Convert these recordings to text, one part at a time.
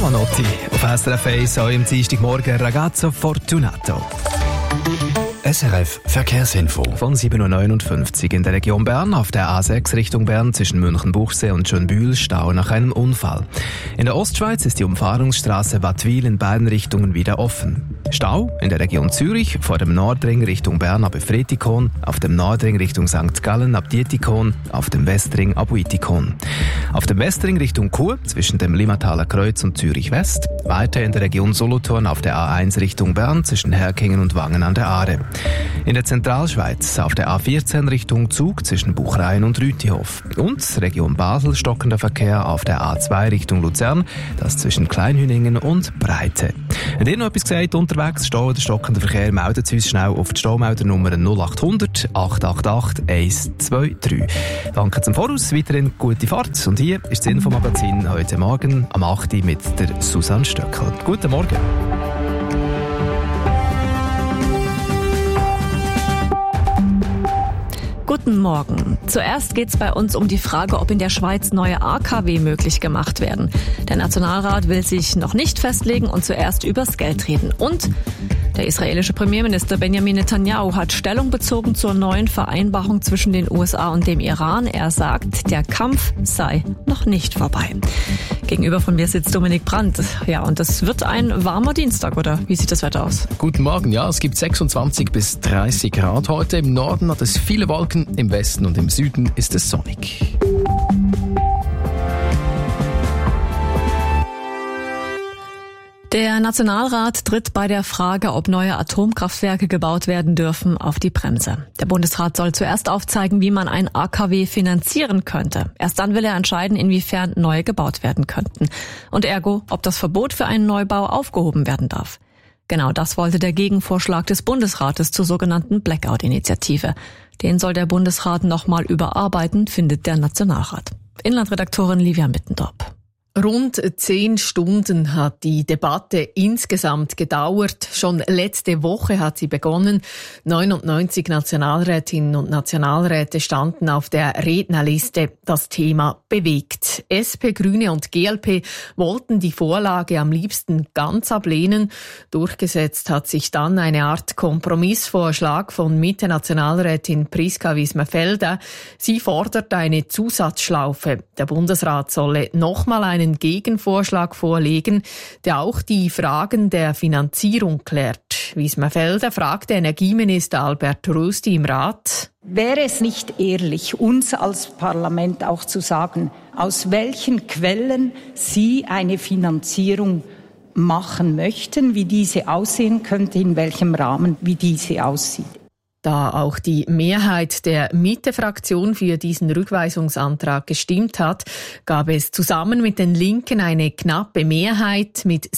Giovanotti auf SRF 1 am Dienstagmorgen Ragazzo Fortunato. SRF Verkehrsinfo. Von 7.59 Uhr in der Region Bern auf der A6 Richtung Bern zwischen München-Buchsee und Schönbühl Stau nach einem Unfall. In der Ostschweiz ist die Umfahrungsstraße Wattwil in beiden Richtungen wieder offen. Stau in der Region Zürich vor dem Nordring Richtung Bern ab Efretikon, auf dem Nordring Richtung St. Gallen ab Dietikon, auf dem Westring ab Uitikon. Auf dem Westring Richtung Chur zwischen dem Limmataler Kreuz und Zürich West. Weiter in der Region Solothurn auf der A1 Richtung Bern zwischen Herkingen und Wangen an der Aare. In der Zentralschweiz auf der A14 Richtung Zug zwischen Buchrein und Rütihof. Und Region Basel stockender Verkehr auf der A2 Richtung Luzern, das zwischen Kleinhüningen und Breite. Wenn ihr noch etwas gesagt unterwegs steht oder stockender Verkehr, meldet uns schnell auf die Staumeldernummer 0800 888 123. Danke zum Voraus, weiterhin gute Fahrt. Und hier ist das Infomagazin heute Morgen am 8. mit der Susanne Stöckel. Guten Morgen. Guten Morgen. Zuerst geht es bei uns um die Frage, ob in der Schweiz neue AKW möglich gemacht werden. Der Nationalrat will sich noch nicht festlegen und zuerst übers Geld reden. Und der israelische Premierminister Benjamin Netanyahu hat Stellung bezogen zur neuen Vereinbarung zwischen den USA und dem Iran. Er sagt, der Kampf sei noch nicht vorbei. Gegenüber von mir sitzt Dominik Brandt. Ja, und das wird ein warmer Dienstag, oder? Wie sieht das Wetter aus? Guten Morgen, ja, es gibt 26 bis 30 Grad heute. Im Norden hat es viele Wolken, im Westen und im Süden ist es sonnig. Der Nationalrat tritt bei der Frage, ob neue Atomkraftwerke gebaut werden dürfen, auf die Bremse. Der Bundesrat soll zuerst aufzeigen, wie man ein AKW finanzieren könnte. Erst dann will er entscheiden, inwiefern neue gebaut werden könnten. Und ergo, ob das Verbot für einen Neubau aufgehoben werden darf. Genau das wollte der Gegenvorschlag des Bundesrates zur sogenannten Blackout-Initiative. Den soll der Bundesrat nochmal überarbeiten, findet der Nationalrat. Inlandredaktorin Livia Mittendorp. Rund 10 Stunden hat die Debatte insgesamt gedauert. Schon letzte Woche hat sie begonnen. 99 Nationalrätinnen und Nationalräte standen auf der Rednerliste. Das Thema bewegt. SP, Grüne und GLP wollten die Vorlage am liebsten ganz ablehnen. Durchgesetzt hat sich dann eine Art Kompromissvorschlag von Mitte-Nationalrätin Priska Wismerfelder. Sie fordert eine Zusatzschlaufe. Der Bundesrat solle nochmal einen Gegenvorschlag vorlegen, der auch die Fragen der Finanzierung klärt. Wismerfelder fragte Energieminister Albert Rösti im Rat: Wäre es nicht ehrlich, uns als Parlament auch zu sagen, aus welchen Quellen Sie eine Finanzierung machen möchten, wie diese aussehen könnte, in welchem Rahmen, wie diese aussieht? Da auch die Mehrheit der Mitte-Fraktion für diesen Rückweisungsantrag gestimmt hat, gab es zusammen mit den Linken eine knappe Mehrheit mit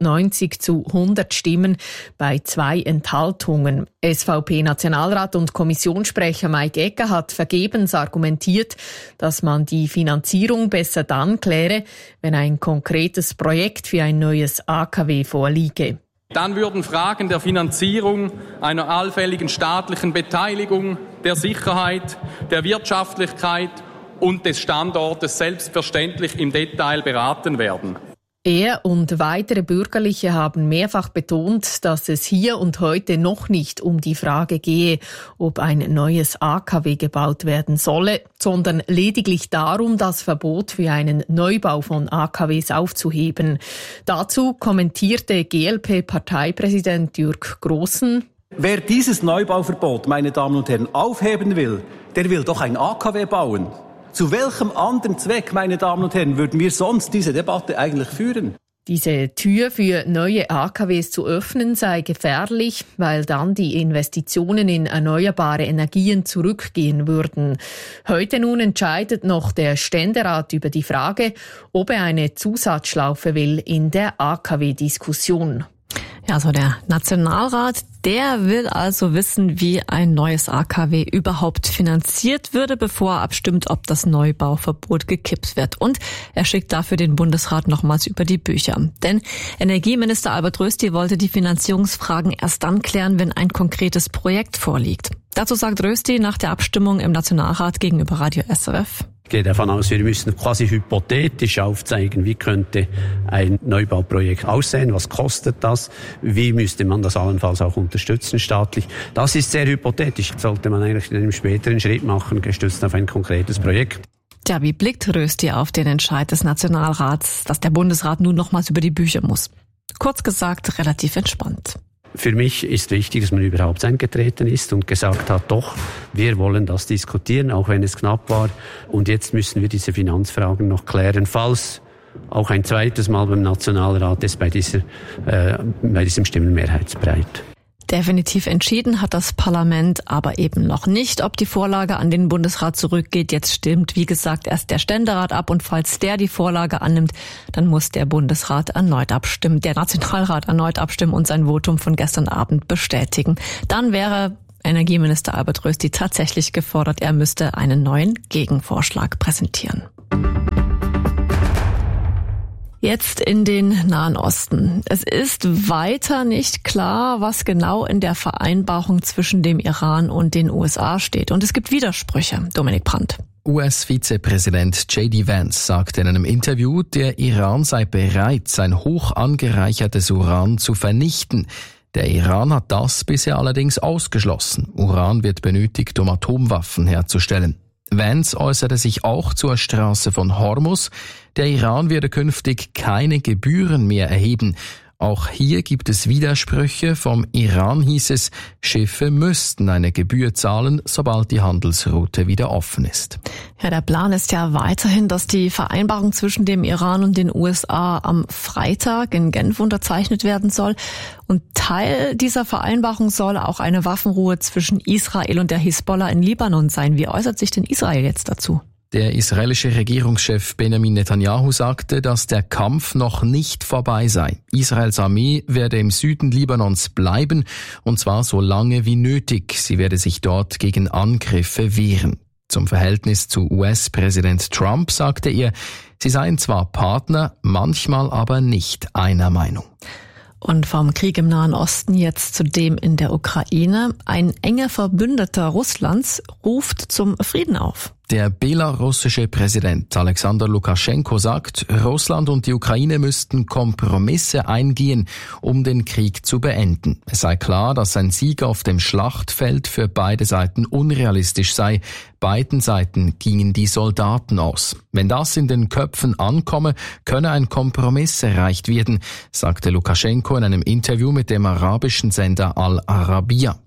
97 zu 100 Stimmen bei 2 Enthaltungen. SVP-Nationalrat und Kommissionssprecher Mike Egger hat vergebens argumentiert, dass man die Finanzierung besser dann kläre, wenn ein konkretes Projekt für ein neues AKW vorliege. Dann würden Fragen der Finanzierung, einer allfälligen staatlichen Beteiligung, der Sicherheit, der Wirtschaftlichkeit und des Standortes selbstverständlich im Detail beraten werden. Er und weitere Bürgerliche haben mehrfach betont, dass es hier und heute noch nicht um die Frage gehe, ob ein neues AKW gebaut werden solle, sondern lediglich darum, das Verbot für einen Neubau von AKWs aufzuheben. Dazu kommentierte GLP-Parteipräsident Jürg Grossen: Wer dieses Neubauverbot, meine Damen und Herren, aufheben will, der will doch ein AKW bauen. Zu welchem anderen Zweck, meine Damen und Herren, würden wir sonst diese Debatte eigentlich führen? Diese Tür für neue AKWs zu öffnen sei gefährlich, weil dann die Investitionen in erneuerbare Energien zurückgehen würden. Heute nun entscheidet noch der Ständerat über die Frage, ob er eine Zusatzschlaufe will in der AKW-Diskussion. Ja, also der Nationalrat, der will also wissen, wie ein neues AKW überhaupt finanziert würde, bevor er abstimmt, ob das Neubauverbot gekippt wird. Und er schickt dafür den Bundesrat nochmals über die Bücher. Denn Energieminister Albert Rösti wollte die Finanzierungsfragen erst dann klären, wenn ein konkretes Projekt vorliegt. Dazu sagt Rösti nach der Abstimmung im Nationalrat gegenüber Radio SRF: Ich gehe davon aus, wir müssen quasi hypothetisch aufzeigen, wie könnte ein Neubauprojekt aussehen, was kostet das, wie müsste man das allenfalls auch unterstützen staatlich. Das ist sehr hypothetisch, sollte man eigentlich in einem späteren Schritt machen, gestützt auf ein konkretes Projekt. Ja, wie blickt Rösti auf den Entscheid des Nationalrats, dass der Bundesrat nun nochmals über die Bücher muss? Kurz gesagt, relativ entspannt. Für mich ist wichtig, dass man überhaupt eingetreten ist und gesagt hat, doch, wir wollen das diskutieren, auch wenn es knapp war. Und jetzt müssen wir diese Finanzfragen noch klären, falls auch ein zweites Mal beim Nationalrat ist bei diesem Stimmenmehrheitsbreit. Definitiv entschieden hat das Parlament aber eben noch nicht, ob die Vorlage an den Bundesrat zurückgeht. Jetzt stimmt, wie gesagt, erst der Ständerat ab und falls der die Vorlage annimmt, dann muss der Bundesrat erneut abstimmen, der Nationalrat erneut abstimmen und sein Votum von gestern Abend bestätigen. Dann wäre Energieminister Albert Rösti tatsächlich gefordert, er müsste einen neuen Gegenvorschlag präsentieren. Jetzt in den Nahen Osten. Es ist weiter nicht klar, was genau in der Vereinbarung zwischen dem Iran und den USA steht. Und es gibt Widersprüche. Dominik Brandt. US-Vizepräsident J.D. Vance sagte in einem Interview, der Iran sei bereit, sein hoch angereichertes Uran zu vernichten. Der Iran hat das bisher allerdings ausgeschlossen. Uran wird benötigt, um Atomwaffen herzustellen. Vance äußerte sich auch zur Straße von Hormuz. Der Iran werde künftig keine Gebühren mehr erheben. Auch hier gibt es Widersprüche. Vom Iran hieß es, Schiffe müssten eine Gebühr zahlen, sobald die Handelsroute wieder offen ist. Ja, der Plan ist ja weiterhin, dass die Vereinbarung zwischen dem Iran und den USA am Freitag in Genf unterzeichnet werden soll. Und Teil dieser Vereinbarung soll auch eine Waffenruhe zwischen Israel und der Hisbollah in Libanon sein. Wie äußert sich denn Israel jetzt dazu? Der israelische Regierungschef Benjamin Netanyahu sagte, dass der Kampf noch nicht vorbei sei. Israels Armee werde im Süden Libanons bleiben, und zwar so lange wie nötig. Sie werde sich dort gegen Angriffe wehren. Zum Verhältnis zu US-Präsident Trump sagte er, sie seien zwar Partner, manchmal aber nicht einer Meinung. Und vom Krieg im Nahen Osten jetzt zu dem in der Ukraine. Ein enger Verbündeter Russlands ruft zum Frieden auf. Der belarussische Präsident Alexander Lukaschenko sagt, Russland und die Ukraine müssten Kompromisse eingehen, um den Krieg zu beenden. Es sei klar, dass ein Sieg auf dem Schlachtfeld für beide Seiten unrealistisch sei. Beiden Seiten gingen die Soldaten aus. Wenn das in den Köpfen ankomme, könne ein Kompromiss erreicht werden, sagte Lukaschenko in einem Interview mit dem arabischen Sender Al Arabiya.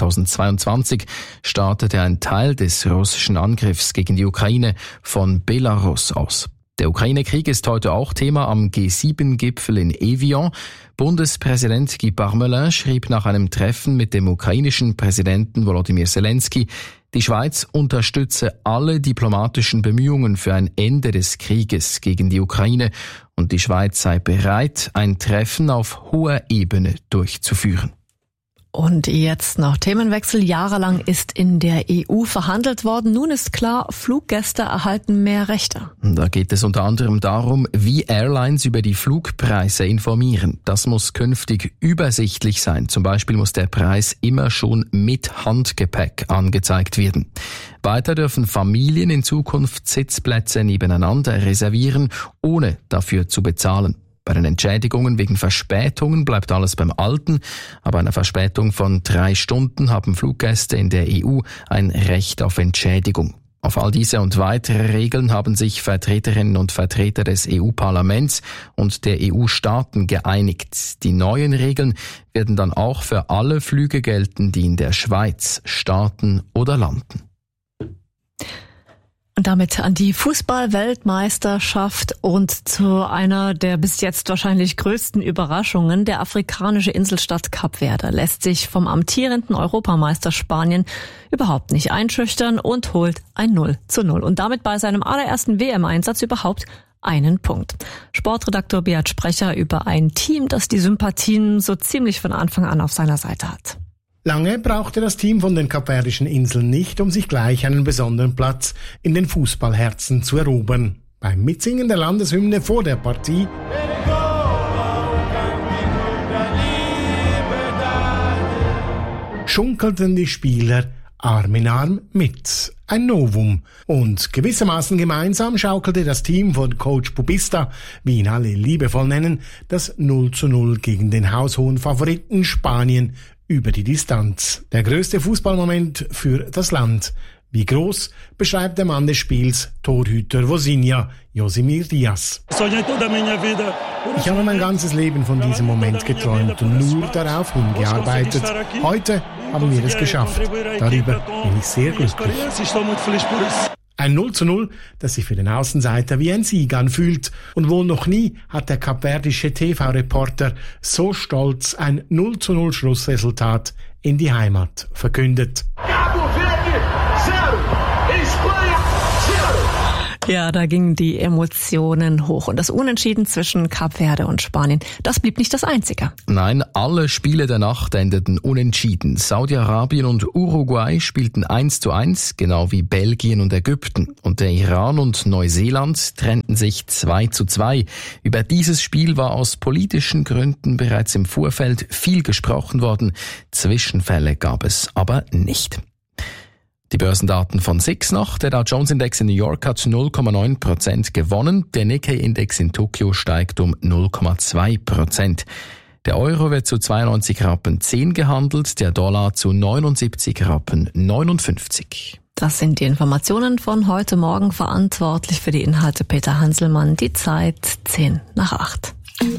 2022 startete ein Teil des russischen Angriffs gegen die Ukraine von Belarus aus. Der Ukraine-Krieg ist heute auch Thema am G7-Gipfel in Evian. Bundespräsident Guy Parmelin schrieb nach einem Treffen mit dem ukrainischen Präsidenten Volodymyr Zelensky, die Schweiz unterstütze alle diplomatischen Bemühungen für ein Ende des Krieges gegen die Ukraine und die Schweiz sei bereit, ein Treffen auf hoher Ebene durchzuführen. Und jetzt noch Themenwechsel. Jahrelang ist in der EU verhandelt worden. Nun ist klar, Fluggäste erhalten mehr Rechte. Da geht es unter anderem darum, wie Airlines über die Flugpreise informieren. Das muss künftig übersichtlich sein. Zum Beispiel muss der Preis immer schon mit Handgepäck angezeigt werden. Weiter dürfen Familien in Zukunft Sitzplätze nebeneinander reservieren, ohne dafür zu bezahlen. Bei den Entschädigungen wegen Verspätungen bleibt alles beim Alten, aber einer Verspätung von 3 Stunden haben Fluggäste in der EU ein Recht auf Entschädigung. Auf all diese und weitere Regeln haben sich Vertreterinnen und Vertreter des EU-Parlaments und der EU-Staaten geeinigt. Die neuen Regeln werden dann auch für alle Flüge gelten, die in der Schweiz starten oder landen. Und damit an die Fußball-Weltmeisterschaft und zu einer der bis jetzt wahrscheinlich größten Überraschungen. Der afrikanische Inselstaat Kap Verde lässt sich vom amtierenden Europameister Spanien überhaupt nicht einschüchtern und holt ein 0:0. Und damit bei seinem allerersten WM-Einsatz überhaupt einen Punkt. Sportredaktor Beat Sprecher über ein Team, das die Sympathien so ziemlich von Anfang an auf seiner Seite hat. Lange brauchte das Team von den Kapverdischen Inseln nicht, um sich gleich einen besonderen Platz in den Fußballherzen zu erobern. Beim Mitsingen der Landeshymne vor der Partie schunkelten die Spieler Arm in Arm mit. ein Novum. Und gewissermaßen gemeinsam schaukelte das Team von Coach Pubista, wie ihn alle liebevoll nennen, das 0:0 gegen den haushohen Favoriten Spanien über die Distanz. Der größte Fußballmoment für das Land. Wie groß, beschreibt der Mann des Spiels, Torhüter Vozinha, Josimir Diaz. Ich habe mein ganzes Leben von diesem Moment geträumt und nur darauf hingearbeitet. Heute haben wir es geschafft. Darüber bin ich sehr glücklich. Ein 0:0, das sich für den Außenseiter wie ein Sieg anfühlt. Und wohl noch nie hat der kapverdische TV-Reporter so stolz ein 0:0 Schlussresultat in die Heimat verkündet. Ja, da gingen die Emotionen hoch. Und das Unentschieden zwischen Kap Verde und Spanien, das blieb nicht das einzige. Nein, alle Spiele der Nacht endeten unentschieden. Saudi-Arabien und Uruguay spielten 1:1, genau wie Belgien und Ägypten. Und der Iran und Neuseeland trennten sich 2:2. Über dieses Spiel war aus politischen Gründen bereits im Vorfeld viel gesprochen worden. Zwischenfälle gab es aber nicht. Die Börsendaten von SIX noch. Der Dow Jones Index in New York hat 0,9% gewonnen. Der Nikkei Index in Tokio steigt um 0,2%. Der Euro wird zu 92,10 Rappen gehandelt, der Dollar zu 79,59 Rappen. Das sind die Informationen von heute Morgen. Verantwortlich für die Inhalte Peter Hanselmann. Die Zeit 7:50.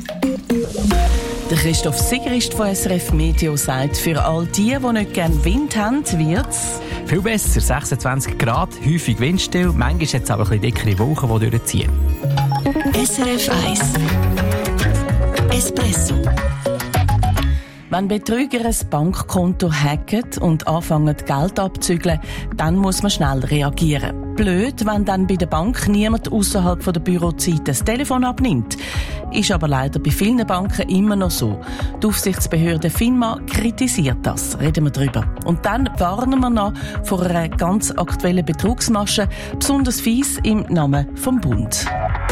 Der Christoph Sigrist von SRF Meteo sagt, für all die nicht gerne Wind haben, wird's viel besser. 26 Grad, häufig windstill, manchmal jetzt aber ein bisschen dickere Wolken, die durchziehen. SRF 1 Espresso. Wenn Betrüger ein Bankkonto hacken und anfangen Geld abzügeln, dann muss man schnell reagieren. Blöd, wenn dann bei der Bank niemand außerhalb der Bürozeit das Telefon abnimmt. Ist aber leider bei vielen Banken immer noch so. Die Aufsichtsbehörde FINMA kritisiert das. Reden wir drüber. Und dann warnen wir noch vor einer ganz aktuellen Betrugsmasche, besonders fies im Namen vom Bund.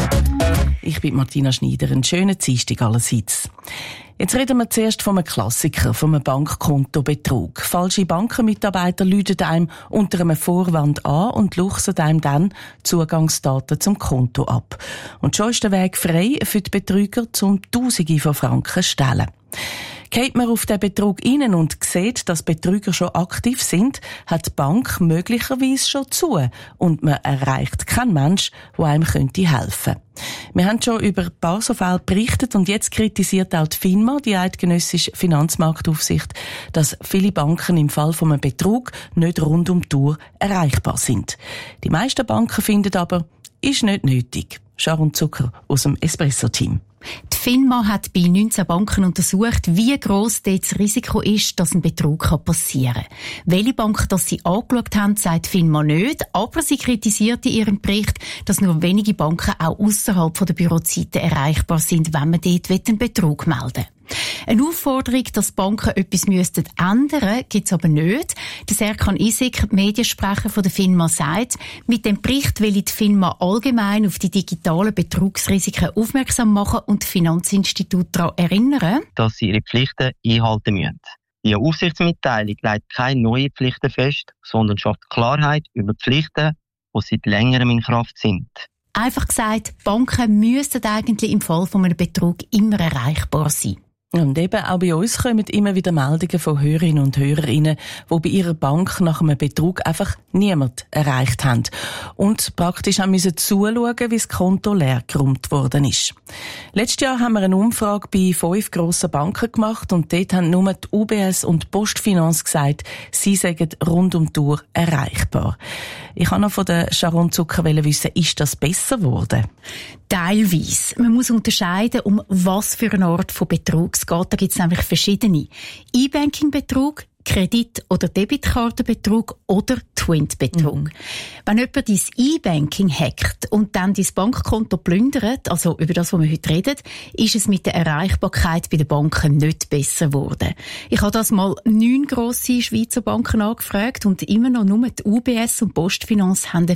Ich bin Martina Schneider. Einen schönen Dienstag allerseits. Jetzt reden wir zuerst von einem Klassiker, von einem Bankkontobetrug. Falsche Bankenmitarbeiter läuten einem unter einem Vorwand an und luchsen einem dann Zugangsdaten zum Konto ab. Und schon ist der Weg frei für die Betrüger, um Tausende von Franken zu stehlen. Geht man auf den Betrug rein und sieht, dass Betrüger schon aktiv sind, hat die Bank möglicherweise schon zu und man erreicht keinen Mensch, der einem helfen könnte. Wir haben schon über ein paar so Fälle berichtet und jetzt kritisiert auch die FINMA, die Eidgenössische Finanzmarktaufsicht, dass viele Banken im Fall von einem Betrug nicht rund um die Uhr erreichbar sind. Die meisten Banken finden aber, ist nicht nötig. Sharon Zucker aus dem Espresso-Team. Die FINMA hat bei 19 Banken untersucht, wie gross dort das Risiko ist, dass ein Betrug passieren kann. Welche Banken das sie angeschaut haben, sagt die FINMA nicht, aber sie kritisiert in ihrem Bericht, dass nur wenige Banken auch ausserhalb der Bürozeiten erreichbar sind, wenn man dort einen Betrug melden will. Eine Aufforderung, dass Banken etwas ändern müssten, gibt es aber nicht. Der Serkan Isik, Mediensprecher von der FINMA, sagt, mit dem Bericht will die FINMA allgemein auf die digitalen Betrugsrisiken aufmerksam machen und Finanzinstitute daran erinnern, dass sie ihre Pflichten einhalten müssen. Die Aufsichtsmitteilung legt keine neuen Pflichten fest, sondern schafft Klarheit über Pflichten, die seit längerem in Kraft sind. Einfach gesagt, Banken müssten eigentlich im Fall von einem Betrug immer erreichbar sein. Und eben auch bei uns kommen immer wieder Meldungen von Hörerinnen und Hörerinnen, die bei ihrer Bank nach einem Betrug einfach niemand erreicht haben. Und praktisch haben müssen zuschauen, wie das Konto leer geräumt worden ist. Letztes Jahr haben wir eine Umfrage bei 5 grossen Banken gemacht und dort haben nur die UBS und die Postfinance gesagt, sie seien rund um die Uhr erreichbar. Ich wollte noch von der Sharon Zucker wissen, ist das besser geworden? Teilweise. Man muss unterscheiden, um was für eine Art von Betrug es geht. Da gibt es nämlich verschiedene. E-Banking-Betrug, Kredit- oder Debitkartenbetrug oder Twint-Betrug. Wenn jemand dein E-Banking hackt und dann dein Bankkonto plündert, also über das, was wir heute reden, ist es mit der Erreichbarkeit bei den Banken nicht besser geworden. Ich habe das mal 9 grosse Schweizer Banken angefragt und immer noch nur die UBS und Postfinance haben eine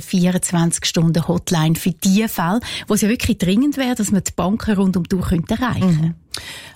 24-Stunden-Hotline für die Fälle, wo es ja wirklich dringend wäre, dass man die Banken rund um die Uhr erreichen könnte.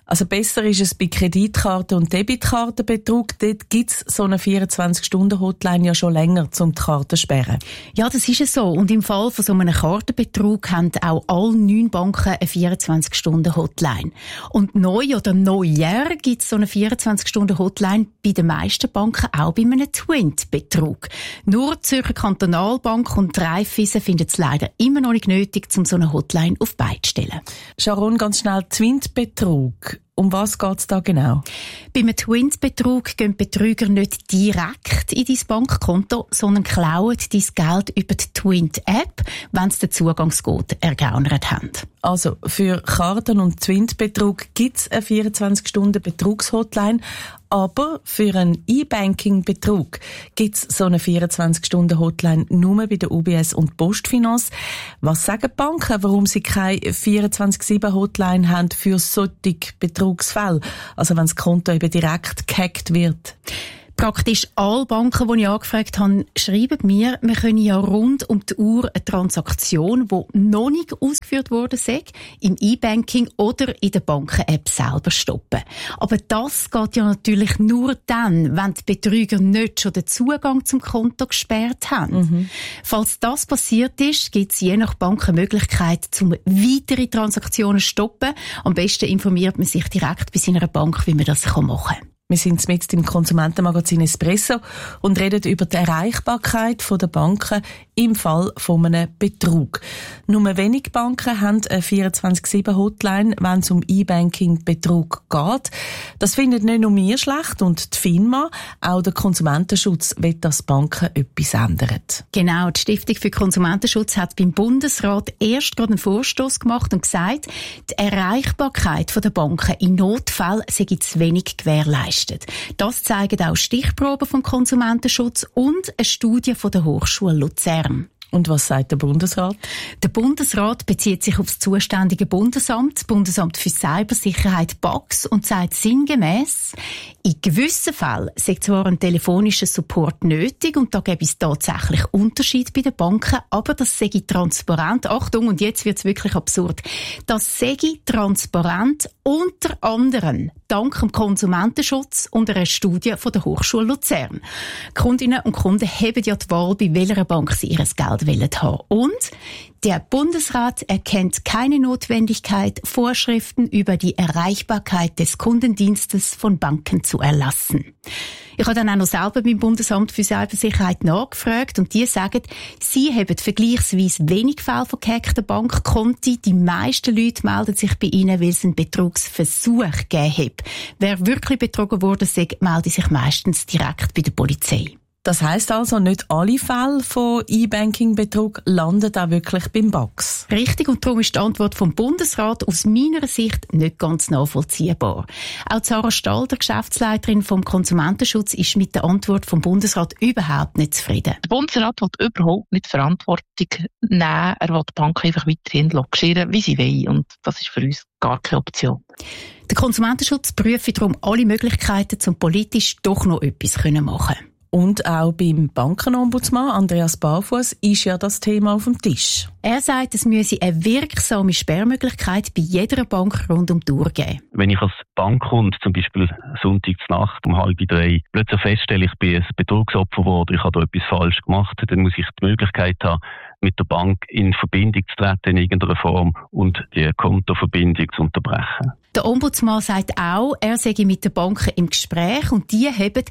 Also besser ist es bei Kreditkarten- und Debitkartenbetrug. Dort gibt es so eine 24-Stunden-Hotline ja schon länger, um die Karten zu sperren. Ja, das ist es so. Und im Fall von so einem Kartenbetrug haben auch alle 9 Banken eine 24-Stunden-Hotline. Und neu oder Neujahr gibt es so eine 24-Stunden-Hotline bei den meisten Banken auch bei einem Twint-Betrug. Nur die Zürcher Kantonalbank und die Raiffeisen finden es leider immer noch nicht nötig, um so eine Hotline auf die Beine zu stellen. Sharon, ganz schnell, Twint-Betrug. Um was geht es da genau? Beim Twint-Betrug gehen Betrüger nicht direkt in dein Bankkonto, sondern klauen dein Geld über die Twint-App, wenn sie den Zugangscode ergaunert haben. Also für Karten- und Twint-Betrug gibt es eine 24-Stunden-Betrugshotline, aber für einen E-Banking-Betrug gibt es so eine 24-Stunden-Hotline nur bei der UBS und Postfinance. Was sagen die Banken, warum sie keine 24/7-Hotline haben für solche Betrugsfälle? Also wenn das Konto eben direkt gehackt wird? Praktisch alle Banken, die ich angefragt habe, schreiben mir, wir können ja rund um die Uhr eine Transaktion, die noch nicht ausgeführt worden ist, im E-Banking oder in der Banken-App selber stoppen. Aber das geht ja natürlich nur dann, wenn die Betrüger nicht schon den Zugang zum Konto gesperrt haben. Falls das passiert ist, gibt es je nach Bank eine Möglichkeit, zum weitere Transaktionen zu stoppen. Am besten informiert man sich direkt bei seiner Bank, wie man das machen kann. Wir sind mit im Konsumentenmagazin Espresso und reden über die Erreichbarkeit der Banken im Fall von einem Betrug. Nur wenige Banken haben eine 24/7-Hotline, wenn es um E-Banking-Betrug geht. Das findet nicht nur wir schlecht und die FINMA, auch der Konsumentenschutz will, dass Banken etwas ändern. Genau, die Stiftung für Konsumentenschutz hat beim Bundesrat erst gerade einen Vorstoss gemacht und gesagt, die Erreichbarkeit der Banken in Notfällen sei zu wenig gewährleistet. Das zeigen auch Stichproben vom Konsumentenschutz und eine Studie von der Hochschule Luzern. Und was sagt der Bundesrat? Der Bundesrat bezieht sich auf das zuständige Bundesamt, das Bundesamt für Cybersicherheit BAKS, und sagt sinngemäss, in gewissen Fällen sei zwar ein telefonischer Support nötig und da gäbe es tatsächlich Unterschied bei den Banken, aber das sei transparent. Achtung, und jetzt wird es wirklich absurd. Das sei transparent unter anderem dank dem Konsumentenschutz und einer Studie von der Hochschule Luzern. Kundinnen und Kunden haben ja die Wahl, bei welcher Bank sie ihr Geld haben. Und der Bundesrat erkennt keine Notwendigkeit, Vorschriften über die Erreichbarkeit des Kundendienstes von Banken zu erlassen. Ich habe dann auch noch selber beim Bundesamt für Cybersicherheit nachgefragt und die sagen, sie haben vergleichsweise wenig Fälle von gehackten Bankkonten. Die meisten Leute melden sich bei ihnen, weil es einen Betrugsversuch gegeben hat. Wer wirklich betrogen wurde, meldet sich meistens direkt bei der Polizei. Das heisst also, nicht alle Fälle von E-Banking-Betrug landen auch wirklich beim BAKS. Richtig, und darum ist die Antwort vom Bundesrat aus meiner Sicht nicht ganz nachvollziehbar. Auch Sarah Stahl, der Geschäftsleiterin vom Konsumentenschutz, ist mit der Antwort vom Bundesrat überhaupt nicht zufrieden. Der Bundesrat will überhaupt nicht Verantwortung nehmen. Er will die Banken einfach weiterhin logieren, wie sie wollen. Und das ist für uns gar keine Option. Der Konsumentenschutz prüft darum alle Möglichkeiten, um politisch doch noch etwas machen zu können. Und auch beim Bankenombudsmann Andreas Barfuss ist ja das Thema auf dem Tisch. Er sagt, es müsse eine wirksame Sperrmöglichkeit bei jeder Bank rund um die Uhr geben. Wenn ich als Bankkunde zum Beispiel Sonntagsnacht um 2:30 plötzlich feststelle, ich bin ein Betrugsopfer geworden, ich habe da etwas falsch gemacht, dann muss ich die Möglichkeit haben, mit der Bank in Verbindung zu treten in irgendeiner Form und die Kontoverbindung zu unterbrechen. Der Ombudsmann sagt auch, er sei mit den Banken im Gespräch und die haben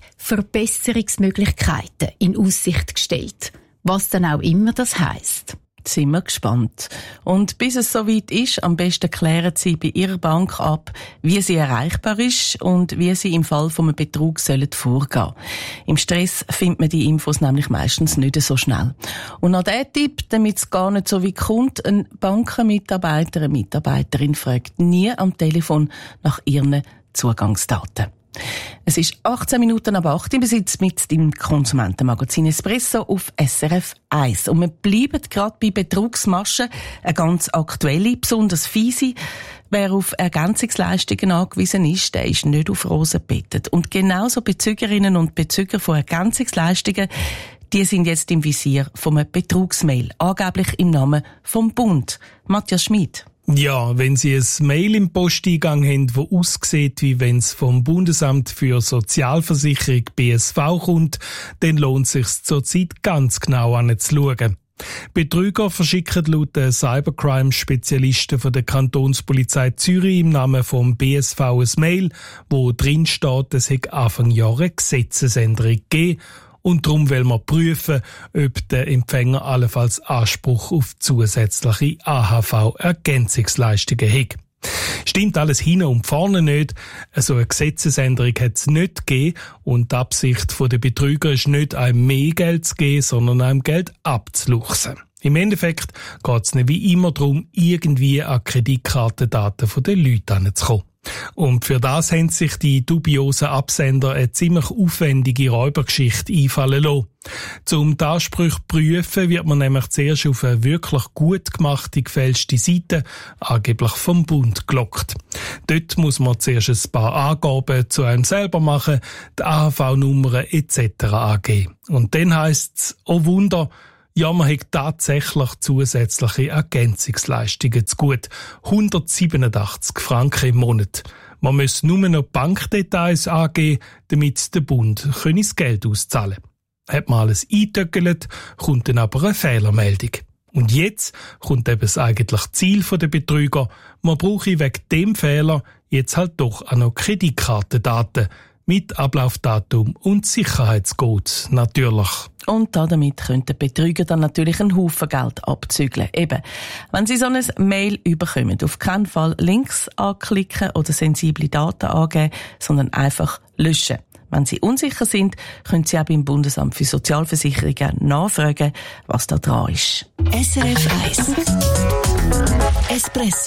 Verbesserungsmöglichkeiten in Aussicht gestellt. Was dann auch immer das heisst. Sind wir gespannt. Und bis es soweit ist, am besten klären Sie bei Ihrer Bank ab, wie sie erreichbar ist und wie Sie im Fall von einem Betrug vorgehen sollen. Im Stress findet man die Infos nämlich meistens nicht so schnell. Und noch der Tipp, damit es gar nicht so weit kommt, ein Bankenmitarbeiter, eine Mitarbeiterin fragt nie am Telefon nach ihren Zugangsdaten. Es ist 18 Minuten ab 8 Uhr. Wir sitzen mit dem Konsumentenmagazin Espresso auf SRF 1. Und wir bleiben gerade bei Betrugsmaschen. Eine ganz aktuelle, besonders fiese. Wer auf Ergänzungsleistungen angewiesen ist, der ist nicht auf Rosen gebettet. Und genauso Bezügerinnen und Bezüger von Ergänzungsleistungen, die sind jetzt im Visier von einem Betrugsmail. Angeblich im Namen vom Bund. Matthias Schmid. Ja, wenn Sie ein Mail im Posteingang haben, das aussieht, wie wenn es vom Bundesamt für Sozialversicherung BSV kommt, dann lohnt es sich zurzeit ganz genau anzuschauen. Betrüger verschicken laut den Cybercrime-Spezialisten von der Kantonspolizei Zürich im Namen vom BSV ein Mail, wo drin steht, es hätte Anfang Jahre eine Gesetzesänderung gegeben. Und darum wollen wir prüfen, ob der Empfänger allenfalls Anspruch auf zusätzliche AHV-Ergänzungsleistungen hat. Stimmt alles hin und vorne nicht. So eine Gesetzesänderung hat es nicht gegeben und die Absicht der Betrüger ist nicht, einem mehr Geld zu geben, sondern einem Geld abzuluchsen. Im Endeffekt geht es nicht wie immer darum, irgendwie an Kreditkartendaten der Leute heranzukommen. Und für das haben sich die dubiosen Absender eine ziemlich aufwendige Räubergeschichte einfallen lassen. Um die Ansprüche zu prüfen, wird man nämlich zuerst auf eine wirklich gut gemachte, gefälschte Seite, angeblich vom Bund, gelockt. Dort muss man zuerst ein paar Angaben zu einem selber machen, die AHV-Nummern etc. angeben. Und dann heisst es, oh Wunder, ja, man hat tatsächlich zusätzliche Ergänzungsleistungen zu gut. 187 Franken im Monat. Man muss nur noch Bankdetails angeben, damit der Bund das Geld auszahlen kann. Hat man alles eingetöckelt, kommt dann aber eine Fehlermeldung. Und jetzt kommt eben das eigentliche Ziel der Betrüger. Man brauche wegen dem Fehler jetzt halt doch auch noch Kreditkartendaten mit Ablaufdatum und Sicherheitscode natürlich. Und damit können die Betrüger dann natürlich einen Haufen Geld abzügeln. Eben, wenn Sie so ein Mail überkommen, auf keinen Fall Links anklicken oder sensible Daten angeben, sondern einfach löschen. Wenn Sie unsicher sind, können Sie auch beim Bundesamt für Sozialversicherungen nachfragen, was da dran ist. SRF 1 Espresso